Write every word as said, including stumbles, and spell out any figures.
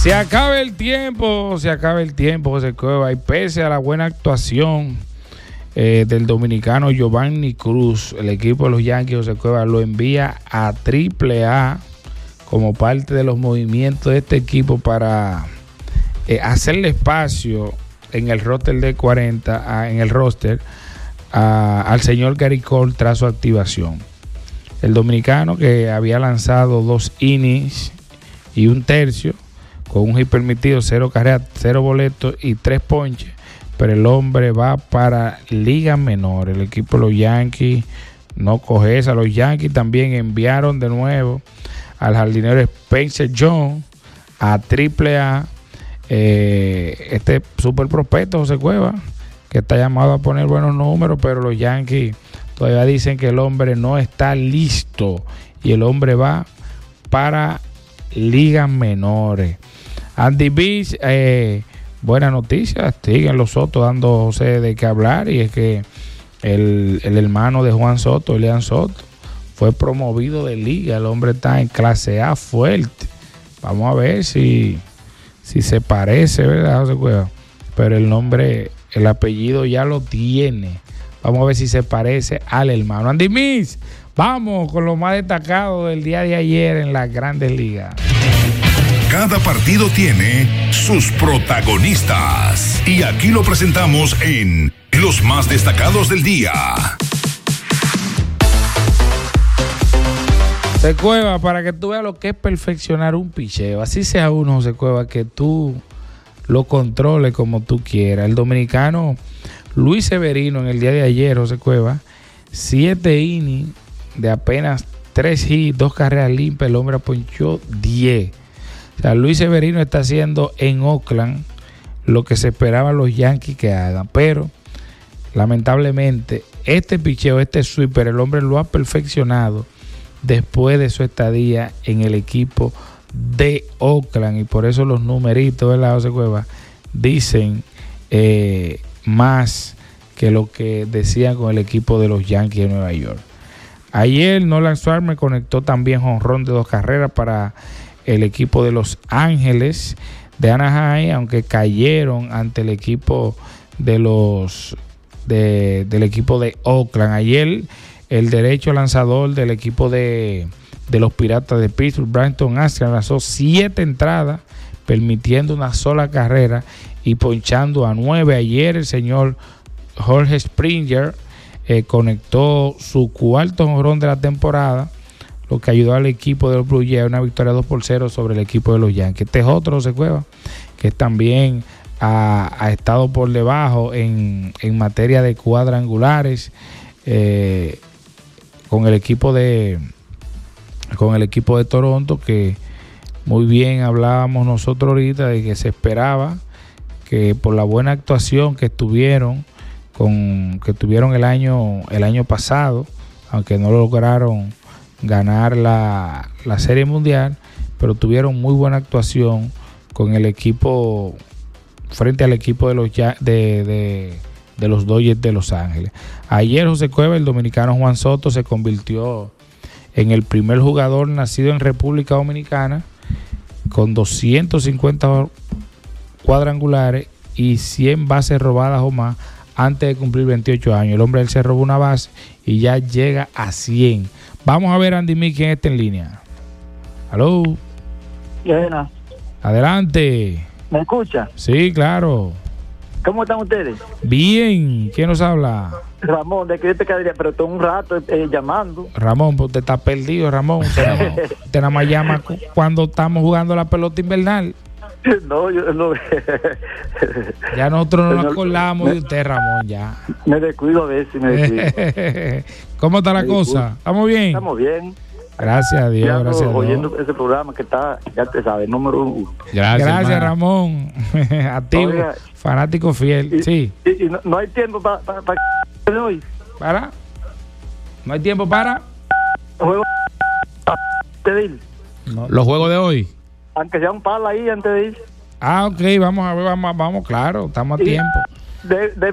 Se acaba el tiempo, se acaba el tiempo, José Cueva, y pese a la buena actuación eh, del dominicano Giovanni Cruz, el equipo de los Yankees, José Cueva, lo envía a Triple A como parte de los movimientos de este equipo para eh, hacerle espacio en el roster de cuarenta, a, en el roster a, al señor Gary Cole tras su activación. El dominicano, que había lanzado dos innings y un tercio, con un hit permitido, cero carreras, cero boletos y tres ponches, pero el hombre va para liga menor. El equipo de los Yankees no coge esa. Los Yankees también enviaron de nuevo al jardinero Spencer Jones a Triple A. Eh, este super prospecto, José Cueva, que está llamado a poner buenos números, pero los Yankees todavía dicen que el hombre no está listo y el hombre va para ligas menores. Andy Beach, eh, buena noticia, siguen los Soto dando José de qué hablar, y es que el, el hermano de Juan Soto, Elian Soto, fue promovido de liga. El hombre está en clase A fuerte. Vamos a ver si, si se parece, ¿verdad, José Cueva? Pero el nombre, el apellido ya lo tiene. Vamos a ver si se parece al hermano. Andy Beach, vamos con lo más destacado del día de ayer en las Grandes Ligas. Cada partido tiene sus protagonistas y aquí lo presentamos en los más destacados del día. José Cueva, para que tú veas lo que es perfeccionar un picheo, así sea uno, José Cueva, que tú lo controles como tú quieras. El dominicano Luis Severino en el día de ayer, José Cueva, siete innings de apenas tres hits, dos carreras limpias, el hombre ponchó diez. O sea, Luis Severino está haciendo en Oakland lo que se esperaba los Yankees que hagan, pero lamentablemente este picheo, este sweeper, el hombre lo ha perfeccionado después de su estadía en el equipo de Oakland, y por eso los numeritos de la José Cueva dicen eh, más que lo que decían con el equipo de los Yankees de Nueva York. Ayer Nolan Swarmer conectó también jonrón de dos carreras para el equipo de Los Ángeles de Anaheim, aunque cayeron ante el equipo de los de, del equipo de Oakland. Ayer el derecho lanzador del equipo de, de los Piratas de Pittsburgh, Brenton Askren, lanzó siete entradas, permitiendo una sola carrera y ponchando a nueve. Ayer el señor Jorge Springer eh, conectó su cuarto jonrón de la temporada, lo que ayudó al equipo de los Blue Jays a una victoria dos por cero sobre el equipo de los Yankees. Este es otro, José Cueva, que también ha, ha estado por debajo en, en materia de cuadrangulares eh, con el equipo de con el equipo de Toronto, que muy bien hablábamos nosotros ahorita de que se esperaba que por la buena actuación que tuvieron con que tuvieron el año el año pasado, aunque no lograron ganar la, la Serie Mundial, pero tuvieron muy buena actuación con el equipo frente al equipo de los de, de, de los Dodgers de Los Ángeles. Ayer, José Cueva, el dominicano Juan Soto se convirtió en el primer jugador nacido en República Dominicana con doscientos cincuenta cuadrangulares y cien bases robadas o más antes de cumplir veintiocho años. El hombre él se robó una base y ya llega a cien. Vamos a ver, Andy Mick, quién está en línea. Aló. Buenas. Adelante. ¿Me escucha? Sí, claro. ¿Cómo están ustedes? Bien. ¿Quién nos habla? Ramón, de que Pescadería, pero estoy un rato eh, llamando. Ramón, pues usted está perdido, Ramón. Usted nada más, usted nada más llama cu- cuando estamos jugando la pelota invernal. No, yo no. Ya nosotros no Señor, nos acordamos me, de usted, Ramón, ya. Me descuido a veces, me descuido. ¿Cómo está la me cosa? descuido. ¿Estamos bien? Estamos bien. Gracias a Dios, ya gracias a Dios. oyendo ese programa que está, ya te sabes, número uno. Gracias, gracias Ramón. Activo, oiga, fanático fiel. Y, sí. Y, y no, no hay tiempo para pa, pa, pa, hoy. ¿Para? ¿No hay tiempo para? Juego de ir. No. ¿Los juegos de hoy? Aunque sea un palo ahí antes de ir. Ah, ok, vamos a ver, vamos, vamos claro, estamos a y tiempo. De, de